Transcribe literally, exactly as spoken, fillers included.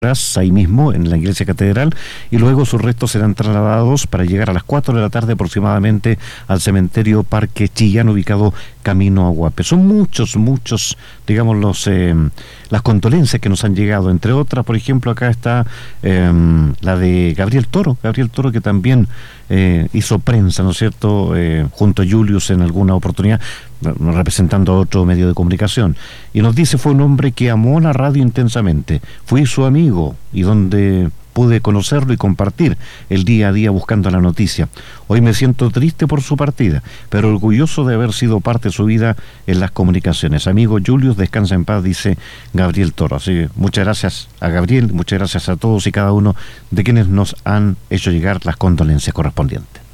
ahí mismo en la iglesia catedral, y luego sus restos serán trasladados para llegar a las cuatro de la tarde aproximadamente al cementerio Parque Chillán, ubicado camino a Guape. Son muchos, muchos, digamos, los eh, las condolencias que nos han llegado, entre otras, por ejemplo, acá está eh, la de Gabriel Toro, Gabriel Toro que también eh, hizo prensa, ¿no es cierto?, eh, junto a Julius en alguna oportunidad, representando a otro medio de comunicación, y nos dice: fue un hombre que amó la radio intensamente, fui su amigo y donde pude conocerlo y compartir el día a día buscando la noticia. Hoy me siento triste por su partida, pero orgulloso de haber sido parte de su vida en las comunicaciones. Amigo Julius, descansa en paz, dice Gabriel Toro. Así que muchas gracias a Gabriel, muchas gracias a todos y cada uno de quienes nos han hecho llegar las condolencias correspondientes.